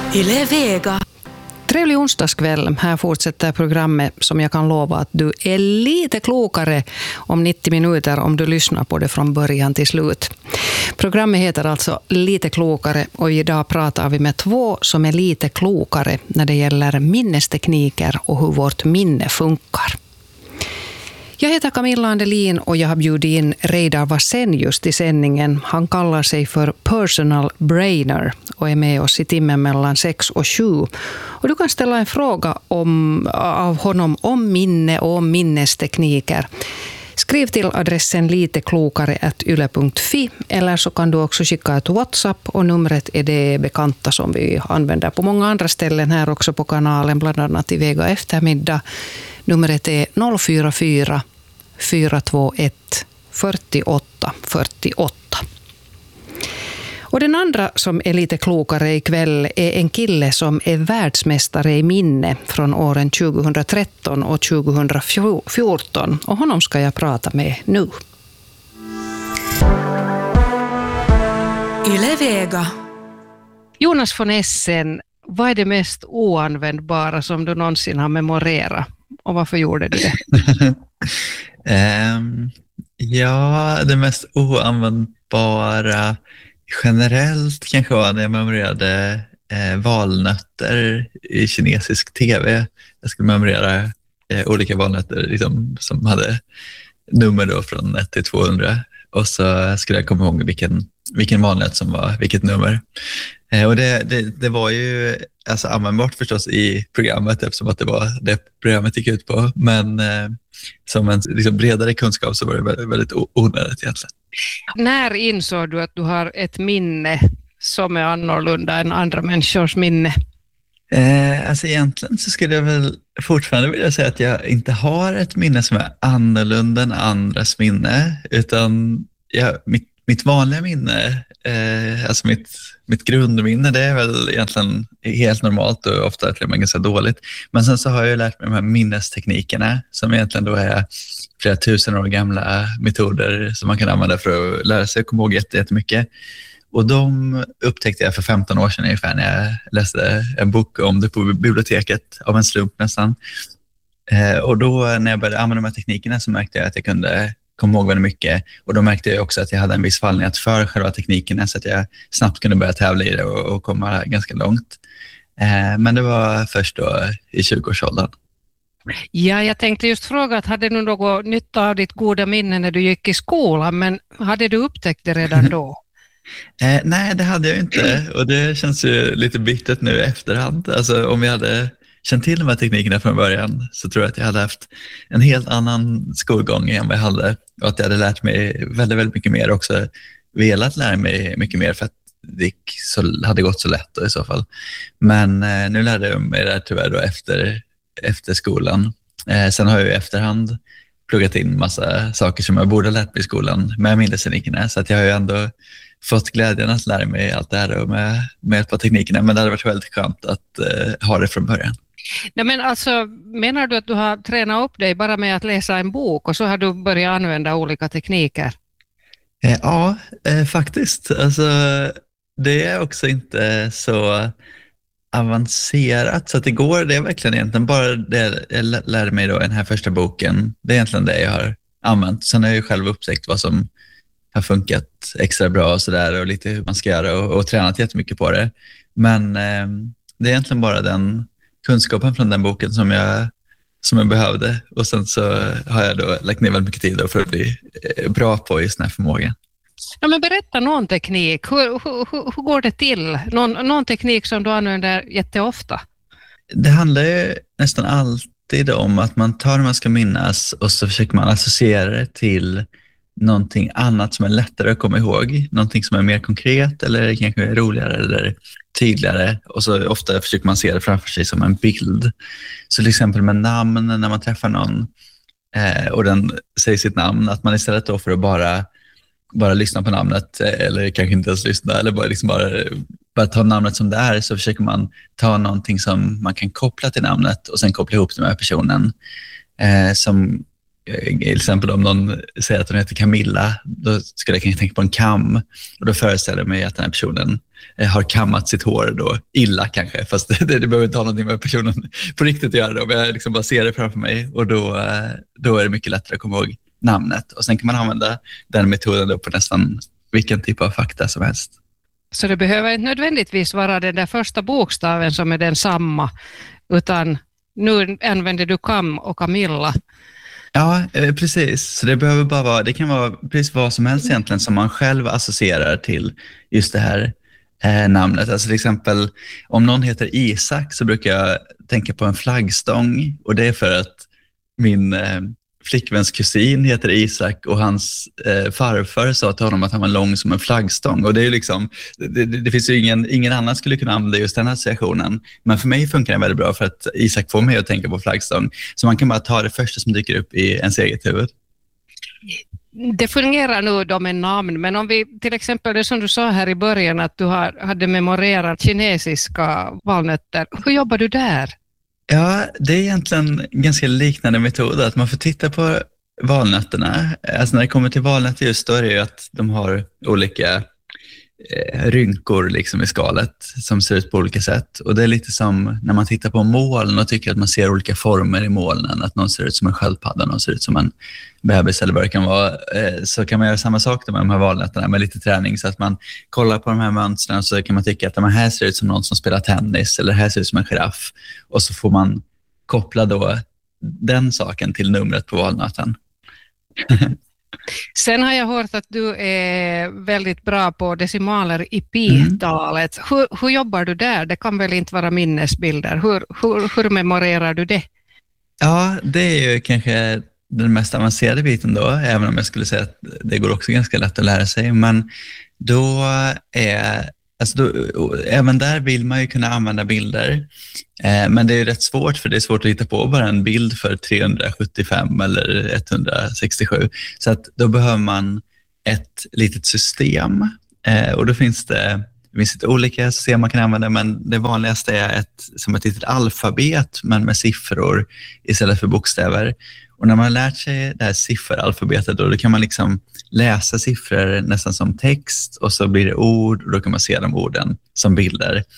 Yle Vega. Trevlig onsdagskväll. Här fortsätter programmet som jag kan lova att du är lite klokare om 90 minuter om du lyssnar på det från början till slut. Programmet heter alltså Lite klokare och idag pratar vi med två som är lite klokare när det gäller minnestekniker och hur vårt minne funkar. Jag heter Camilla Andelin och jag har bjudit in Reidar Vasenius till sändningen. Han kallar sig för Personal Brainer och är med oss i timmen mellan 6 och 7. Och du kan ställa en fråga av honom om minne och om minnestekniker. Skriv till adressen liteklokare@yle.fi eller så kan du också skicka ett WhatsApp och numret är det bekanta som vi använder på många andra ställen här också på kanalen, bland annat i Vega eftermiddag. Numret är 044 421 48 48. Och den andra som är lite klokare ikväll är en kille som är världsmästare i minne från åren 2013 och 2014. Och honom ska jag prata med nu. Yle Vega. Jonas von Essen, vad är det mest oanvändbara som du någonsin har memorerat? Och varför gjorde du det? Ja, det mest oanvändbara generellt kanske var när jag memorerade valnötter i kinesisk tv. Jag skulle memorera olika valnötter liksom, som hade nummer då från 1 till 200. Och så skulle jag komma ihåg vilken valnöt som var vilket nummer. Och det var ju alltså användbart förstås i programmet eftersom att det var det programmet gick ut på. Men som en liksom bredare kunskap så var det väldigt, väldigt onödigt egentligen. När insåg du att du har ett minne som är annorlunda än andra människors minne? Alltså egentligen så skulle jag väl fortfarande vilja säga att jag inte har ett minne som är annorlunda än andras minne. Utan mitt vanliga minne, alltså mitt grundminne, det är väl egentligen helt normalt och ofta till och med ganska dåligt. Men sen så har jag lärt mig de här minnesteknikerna som egentligen då är flera tusen år gamla metoder som man kan använda för att lära sig att komma ihåg jättemycket. Och de upptäckte jag för 15 år sedan ungefär när jag läste en bok om det på biblioteket av en slump nästan. Och då när jag började använda de här teknikerna så märkte jag att jag kunde komma ihåg väldigt mycket. Och då märkte jag också att jag hade en viss fallenhet för själva teknikerna så att jag snabbt kunde börja tävla i det och komma ganska långt. Men det var först då i 20-årsåldern. Ja, jag tänkte just fråga att hade du något nytta av ditt goda minne när du gick i skolan, men hade du upptäckt det redan då? Nej, det hade jag inte och det känns ju lite bittert nu i efterhand. Alltså om jag hade känt till de här teknikerna från början så tror jag att jag hade haft en helt annan skolgång än vad jag hade och att jag hade lärt mig väldigt, väldigt mycket mer och också velat lära mig mycket mer för att det hade gått så lätt då, i så fall. Men nu lärde jag mig det tyvärr då efter skolan. Sen har jag i efterhand pluggat in massa saker som jag borde ha lärt mig i skolan med minnesteknikerna så att jag har ju ändå fått glädjen att lära mig allt det här och med hjälp av teknikerna, men det hade varit väldigt skönt att ha det från början. Nej, men alltså, menar du att du har tränat upp dig bara med att läsa en bok och så har du börjat använda olika tekniker? Ja, faktiskt. Alltså, det är också inte så avancerat så att det är verkligen egentligen bara det jag lärde mig då i den här första boken. Det är egentligen det jag har använt. Sen har jag ju själv upptäckt vad som har funkat extra bra och sådär och lite hur man ska göra och tränat jättemycket på det. Men det är egentligen bara den kunskapen från den boken som jag behövde och sen så har jag då lagt ner väldigt mycket tid för att bli bra på just den här förmågan. Ja, men berätta någon teknik. Hur går det till? Någon teknik som du använder jätteofta? Det handlar ju nästan alltid om att man tar det man ska minnas och så försöker man associera det till någonting annat som är lättare att komma ihåg. Någonting som är mer konkret eller kanske roligare eller tydligare. Och så ofta försöker man se det framför sig som en bild. Så till exempel med namn när man träffar någon och den säger sitt namn. Att man istället då för att bara lyssna på namnet eller kanske inte ens lyssna eller bara ta namnet som det är så försöker man ta någonting som man kan koppla till namnet och sen koppla ihop det med personen som till exempel om någon säger att hon heter Camilla, då skulle jag kanske tänka på en kam. Och då föreställer jag mig att den här personen har kammat sitt hår då illa kanske. Fast det behöver inte ha någonting med personen på riktigt att göra då. Men jag liksom bara ser det framför mig och då är det mycket lättare att komma ihåg namnet. Och sen kan man använda den metoden då på nästan vilken typ av fakta som helst. Så det behöver inte nödvändigtvis vara den där första bokstaven som är densamma, utan nu använder du Kam och Camilla. Ja, precis. Så det behöver bara vara, det kan vara precis vad som helst egentligen som man själv associerar till just det här namnet. Alltså till exempel om någon heter Isak så brukar jag tänka på en flaggstång, och det är för att min flickväns kusin heter Isak och hans farfar sa till honom att han var lång som en flaggstång. Och det är liksom, det finns ju ingen annan skulle kunna använda just den här associationen. Men för mig funkar det väldigt bra för att Isak får mig att tänka på flaggstång. Så man kan bara ta det första som dyker upp i ens eget huvud. Det fungerar nu då med namn, men om vi till exempel, det som du sa här i början, att du hade memorerat kinesiska valnötter. Hur jobbar du där? Ja, det är egentligen en ganska liknande metod, att man får titta på valnötterna. Alltså när det kommer till valnötter just då är det ju att de har olika rynkor liksom i skalet som ser ut på olika sätt. Och det är lite som när man tittar på moln och tycker att man ser olika former i molnen. Att någon ser ut som en sköldpadda, någon ser ut som en bebis eller vad det kan vara. Så kan man göra samma sak med de här valnötterna med lite träning. Så att man kollar på de här mönstren så kan man tycka att de här ser ut som någon som spelar tennis eller här ser ut som en giraff. Och så får man koppla då den saken till numret på valnöten. Sen har jag hört att du är väldigt bra på decimaler i pi-talet. Hur jobbar du där? Det kan väl inte vara minnesbilder. Hur memorerar du det? Ja, det är ju kanske den mest avancerade biten då, även om jag skulle säga att det går också ganska lätt att lära sig. Men då är... även där vill man ju kunna använda bilder. Men det är rätt svårt, för det är svårt att hitta på bara en bild för 375 eller 167. Så att då behöver man ett litet system. Och då finns det lite olika system man kan använda, men det vanligaste är som ett litet alfabet men med siffror istället för bokstäver. Och när man har lärt sig det här sifferalfabetet då kan man liksom läsa siffror nästan som text och så blir det ord och då kan man se de orden som bilder.